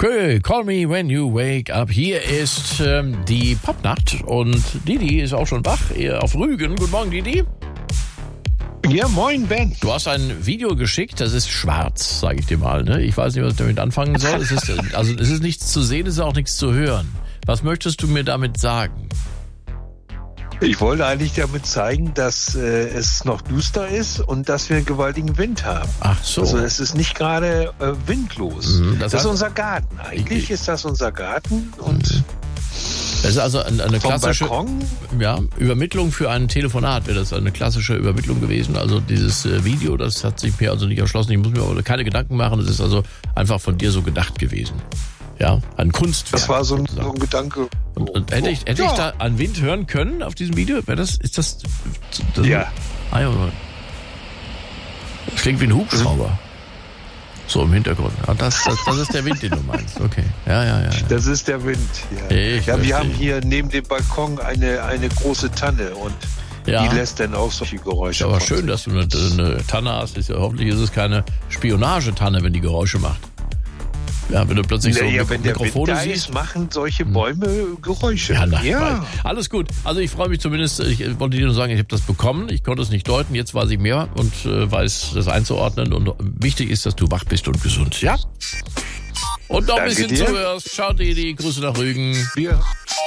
Okay, Call Me When You Wake Up. Hier ist die Popnacht und Didi ist auch schon wach auf Rügen. Guten Morgen, Didi. Ja, moin, Ben. Du hast ein Video geschickt, das ist schwarz, sage ich dir mal. Ne? Ich weiß nicht, was ich damit anfangen soll. Es ist nichts zu sehen, es ist auch nichts zu hören. Was möchtest du mir damit sagen? Ich wollte eigentlich damit zeigen, dass es noch duster ist und dass wir einen gewaltigen Wind haben. Ach so. Also es ist nicht gerade windlos. Das ist unser Garten. Eigentlich ist das unser Garten und das ist also eine klassische Balkon. Übermittlung für ein Telefonat. Wäre das eine klassische Übermittlung gewesen? Also dieses Video, das hat sich mir also nicht erschlossen. Ich muss mir aber keine Gedanken machen. Das ist also einfach von dir so gedacht gewesen. Ja, ein Kunstwerk. Das war so ein Gedanke. Und hätte ich da an Wind hören können auf diesem Video? Das ja. Das klingt wie ein Hubschrauber. So im Hintergrund. Ja, das ist der Wind, den du meinst. Okay. Ja. Das ist der Wind. Ja, wir haben hier neben dem Balkon eine große Tanne und die lässt dann auch solche Geräusche. Ist aber schön, dass du eine Tanne hast. Hoffentlich ist es keine Spionagetanne, wenn die Geräusche macht. Ja, wenn du plötzlich so wenn der Mikrofone Wind da siehst, ist, machen solche Bäume Geräusche. Ja. Alles gut. Also ich freue mich zumindest, ich wollte dir nur sagen, ich habe das bekommen, ich konnte es nicht deuten, jetzt weiß ich mehr und weiß das einzuordnen und wichtig ist, dass du wach bist und gesund, ja? Und noch ein bisschen zuhörst. Ciao, Didi, Grüße nach Rügen. Ja.